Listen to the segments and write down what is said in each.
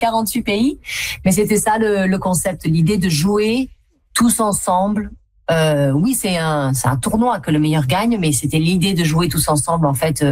48 pays. Mais c'était ça le concept, l'idée de jouer tous ensemble. Oui, c'est un tournoi que le meilleur gagne, mais c'était l'idée de jouer tous ensemble en fait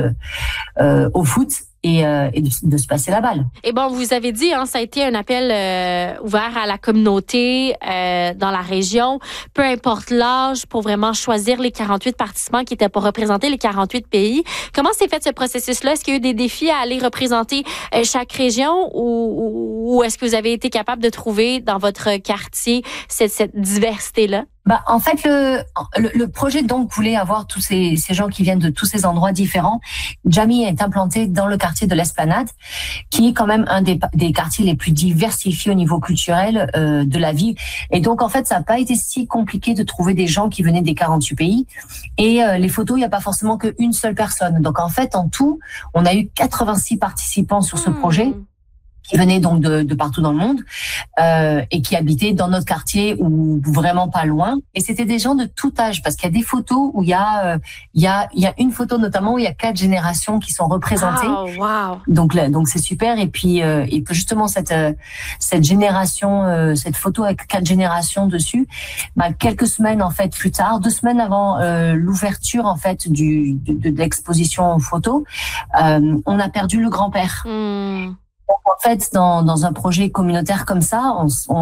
au foot et de se passer la balle. Et bon, vous avez dit, ça a été un appel ouvert à la communauté dans la région, peu importe l'âge, pour vraiment choisir les 48 participants qui étaient pour représenter les 48 pays. Comment s'est fait ce processus-là? Est-ce qu'il y a eu des défis à aller représenter chaque région ou est-ce que vous avez été capable de trouver dans votre quartier cette diversité-là? En fait, le projet donc voulait avoir tous ces gens qui viennent de tous ces endroits différents. Jamie est implanté dans le quartier de l'Esplanade, qui est quand même un des quartiers les plus diversifiés au niveau culturel de la ville. Et donc, en fait, ça n'a pas été si compliqué de trouver des gens qui venaient des 48 pays. Et les photos, il n'y a pas forcément qu'une seule personne. Donc, en fait, en tout, on a eu 86 participants sur ce projet, qui venaient donc de partout dans le monde et qui habitaient dans notre quartier ou vraiment pas loin. Et c'était des gens de tout âge, parce qu'il y a des photos où il y a une photo notamment où il y a 4 générations qui sont représentées. Oh, wow. Donc c'est super. Et puis justement cette génération, cette photo avec 4 générations dessus, quelques semaines en fait plus tard, 2 semaines avant l'ouverture en fait de l'exposition photo, on a perdu le grand-père. En fait, dans un projet communautaire comme ça,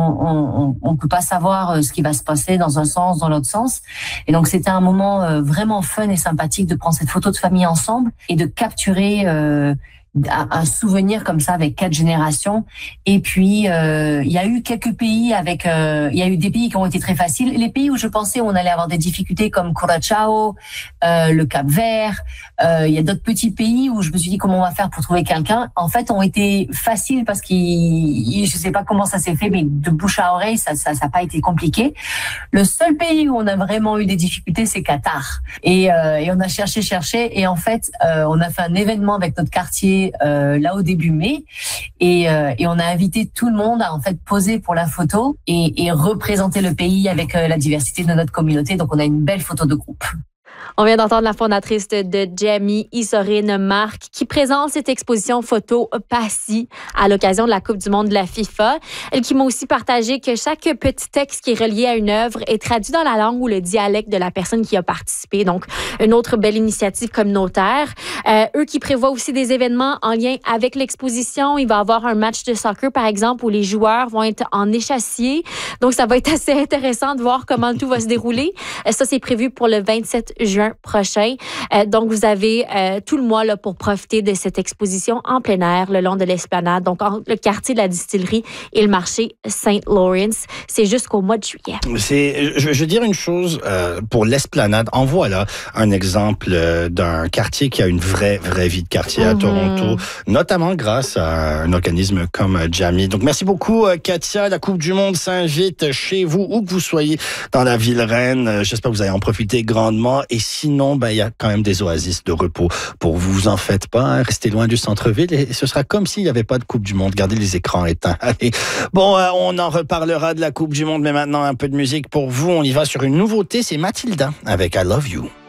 on peut pas savoir ce qui va se passer dans un sens, dans l'autre sens. Et donc, c'était un moment vraiment fun et sympathique de prendre cette photo de famille ensemble et de capturer un souvenir comme ça avec 4 générations. Et puis il y a eu quelques pays il y a eu des pays qui ont été très faciles. Les pays où je pensais on allait avoir des difficultés comme Curaçao, le Cap-Vert, il y a d'autres petits pays où je me suis dit comment on va faire pour trouver quelqu'un. En fait, ont été faciles parce je sais pas comment ça s'est fait, mais de bouche à oreille, ça a pas été compliqué. Le seul pays où on a vraiment eu des difficultés, c'est Qatar. Et on a cherché, et en fait, on a fait un événement avec notre quartier là au début mai et on a invité tout le monde à en fait poser pour la photo et représenter le pays avec la diversité de notre communauté. Donc on a une belle photo de groupe. On vient d'entendre la fondatrice de Jamie, Isorine Marc, qui présente cette exposition photo Passy à l'occasion de la Coupe du monde de la FIFA. Elle qui m'a aussi partagé que chaque petit texte qui est relié à une œuvre est traduit dans la langue ou le dialecte de la personne qui a participé. Donc, une autre belle initiative communautaire. Eux qui prévoient aussi des événements en lien avec l'exposition. Il va y avoir un match de soccer, par exemple, où les joueurs vont être en échassier. Donc, ça va être assez intéressant de voir comment tout va se dérouler. Ça, c'est prévu pour le 27 juin prochain. Donc, vous avez tout le mois là, pour profiter de cette exposition en plein air le long de l'Esplanade, donc le quartier de la Distillerie et le marché Saint-Lawrence. C'est jusqu'au mois de juillet. Je veux dire une chose pour l'Esplanade. En voilà un exemple d'un quartier qui a une vraie vie de quartier à Toronto, notamment grâce à un organisme comme Jamie. Donc, merci beaucoup, Katia. La Coupe du monde s'invite chez vous, où que vous soyez dans la ville reine. J'espère que vous allez en profiter grandement. Et sinon, il y a quand même des oasis de repos pour vous. Vous en faites pas, hein? Restez loin du centre-ville et ce sera comme s'il n'y avait pas de Coupe du monde. Gardez les écrans éteints. Allez. Bon, on en reparlera de la Coupe du monde, mais maintenant un peu de musique pour vous. On y va sur une nouveauté, c'est Mathilda avec I Love You.